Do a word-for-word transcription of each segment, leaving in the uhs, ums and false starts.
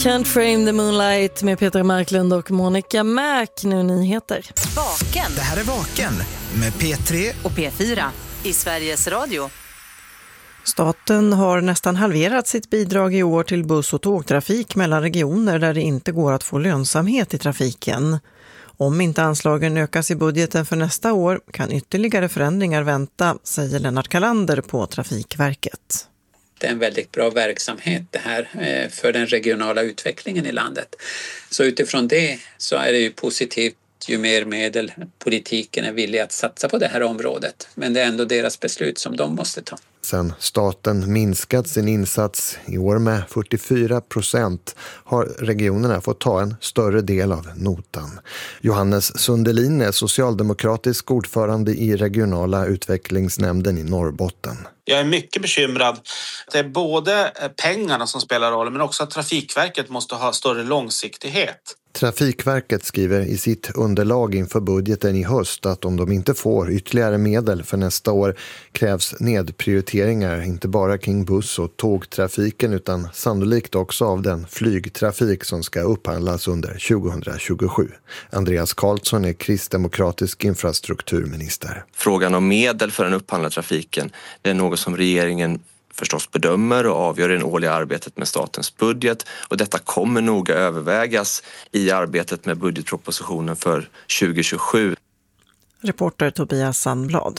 Can't frame the moonlight med Peter Marklund och Monica Mac. Nu nyheter. Vaken. Det här är Vaken med P tre och P fyra i Sveriges Radio. Staten har nästan halverat sitt bidrag i år till buss- och tågtrafik mellan regioner där det inte går att få lönsamhet i trafiken. Om inte anslagen ökas i budgeten för nästa år kan ytterligare förändringar vänta, säger Lennart Kalander på Trafikverket. Det är en väldigt bra verksamhet det här för den regionala utvecklingen i landet. Så utifrån det så är det ju positivt ju mer medel politiken är villig att satsa på det här området. Men det är ändå deras beslut som de måste ta. Sen staten minskat sin insats i år med fyrtiofyra procent har regionerna fått ta en större del av notan. Johannes Sundelin är socialdemokratisk ordförande i regionala utvecklingsnämnden i Norrbotten. Jag är mycket bekymrad. Det är både pengarna som spelar roll men också att Trafikverket måste ha större långsiktighet. Trafikverket skriver i sitt underlag inför budgeten i höst att om de inte får ytterligare medel för nästa år krävs nedprioriteringar inte bara kring buss- och tågtrafiken utan sannolikt också av den flygtrafik som ska upphandlas under tjugohundratjugosju. Andreas Karlsson är kristdemokratisk infrastrukturminister. Frågan om medel för den upphandlade trafiken det är något som regeringen förstås bedömer och avgör i det årliga arbetet med statens budget och detta kommer noga övervägas i arbetet med budgetpropositionen för tjugohundratjugosju. Reporter Tobias Sandblad.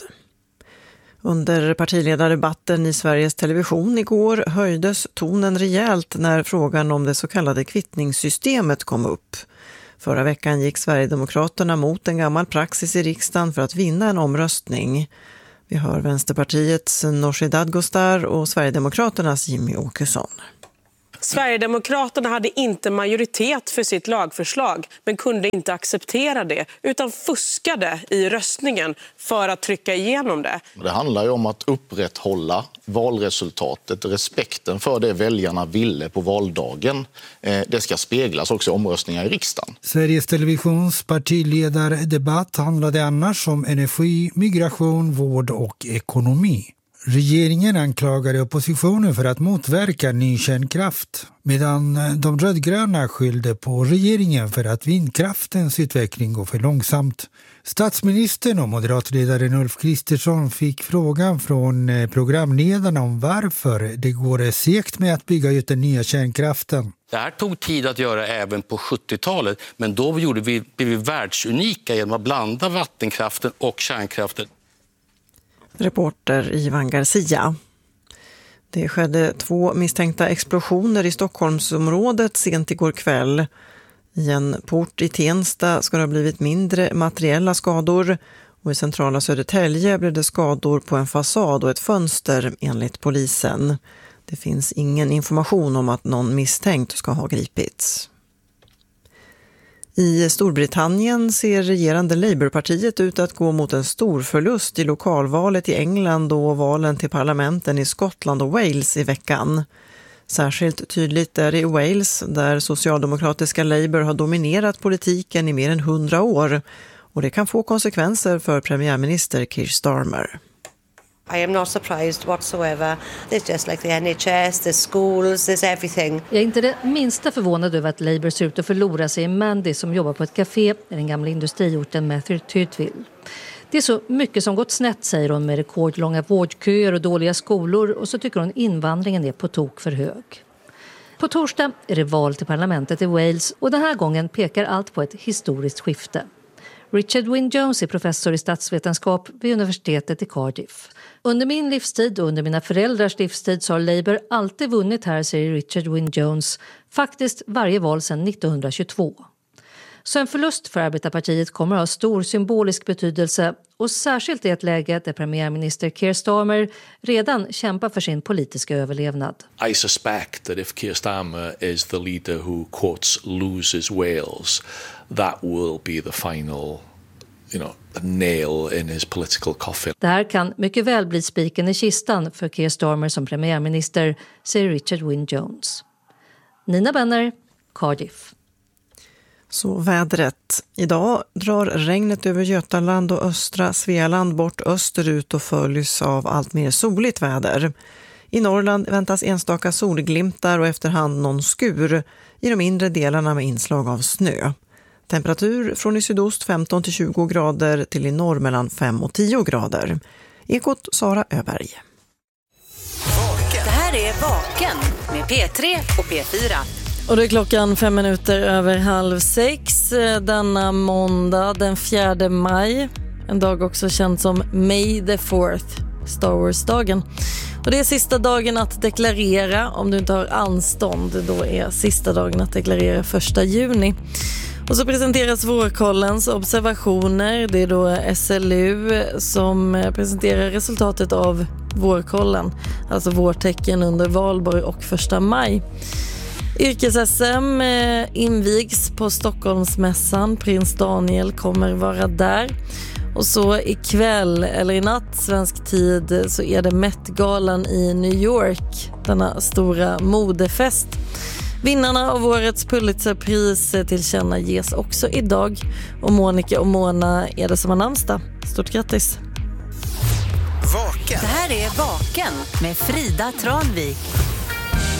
Under partiledardebatten i Sveriges Television igår höjdes tonen rejält när frågan om det så kallade kvittningssystemet kom upp. Förra veckan gick Sverigedemokraterna mot en gammal praxis i riksdagen för att vinna en omröstning. Vi hör Vänsterpartiets Nooshi Dadgostar och Sverigedemokraternas Jimmy Åkesson. Sverigedemokraterna hade inte majoritet för sitt lagförslag men kunde inte acceptera det utan fuskade i röstningen för att trycka igenom det. Det handlar ju om att upprätthålla valresultatet, respekten för det väljarna ville på valdagen. Det ska speglas också i omröstningar i riksdagen. Sveriges Televisions partiledardebatt handlade annars om energi, migration, vård och ekonomi. Regeringen anklagade oppositionen för att motverka ny kärnkraft, medan de rödgröna skyllde på regeringen för att vindkraftens utveckling går för långsamt. Statsministern och moderatledaren Ulf Kristersson fick frågan från programledarna om varför det går segt med att bygga ut den nya kärnkraften. Det här tog tid att göra även på sjuttiotalet, men då gjorde vi, blev vi världsunika genom att blanda vattenkraften och kärnkraften. Reporter Ivan Garcia. Det skedde två misstänkta explosioner i Stockholmsområdet sent igår kväll. I en port i Tensta ska det ha blivit mindre materiella skador och i centrala Södertälje blev det skador på en fasad och ett fönster enligt polisen. Det finns ingen information om att någon misstänkt ska ha gripits. I Storbritannien ser regerande Labourpartiet ut att gå mot en stor förlust i lokalvalet i England och valen till parlamenten i Skottland och Wales i veckan. Särskilt tydligt är det i Wales där socialdemokratiska Labour har dominerat politiken i mer än hundra år och det kan få konsekvenser för premiärminister Keir Starmer. I am not surprised whatsoever. It's just like the N H S, the schools, there's everything. Jag är inte det minsta förvånad över att Labour ser ut att förlora sig i Mandy som jobbar på ett café i den gamla industriorten Merthyr-Tydfil. Det är så mycket som gått snett, säger hon, med rekordlånga vårdköer och dåliga skolor och så tycker hon invandringen är på tok för hög. På torsdag är det val till parlamentet i Wales och den här gången pekar allt på ett historiskt skifte. Richard Wynne-Jones är professor i statsvetenskap vid universitetet i Cardiff. Under min livstid och under mina föräldrars livstid så har Labour alltid vunnit här, säger Richard Wynne-Jones, faktiskt varje val sedan nittonhundratjugotvå. Så en förlust för Arbetarpartiet kommer att ha stor symbolisk betydelse och särskilt i ett läge där premiärminister Keir Starmer redan kämpar för sin politiska överlevnad. I suspect that if Keir Starmer is the leader who quotes loses Wales, that will be the final, you know, nail in his political coffin. Det här kan mycket väl bli spiken i kistan för Keir Starmer som premiärminister, säger Richard Wynne-Jones. Nina Benner, Cardiff. Så vädret. Idag drar regnet över Götaland och östra Svealand bort österut och följs av allt mer soligt väder. I Norrland väntas enstaka solglimtar och efterhand någon skur i de inre delarna med inslag av snö. Temperatur från i sydost femton till tjugo grader till i norr mellan fem och tio grader. Ekot Sara Öberg. Det här är Vaken med P tre och P fyra. Och det är klockan fem minuter över halv sex denna måndag den fjärde maj. En dag också känd som May the fourth, Star Wars-dagen. Och det är sista dagen att deklarera. Om du inte har anstånd, då är sista dagen att deklarera första juni. Och så presenteras vårkollens observationer. Det är då S L U som presenterar resultatet av vårkollen. Alltså vårtecken under valborg och första maj. Yrkes-S M invigs på Stockholmsmässan. Prins Daniel kommer vara där. Och så ikväll, eller i natt svensk tid, så är det Met-galan i New York. Denna stora modefest. Vinnarna av årets Pulitzerpris tillkänna ges också idag. Och Monica och Mona är det som har namnsdag. Stort grattis! Vaken. Det här är Vaken med Frida Tranvik.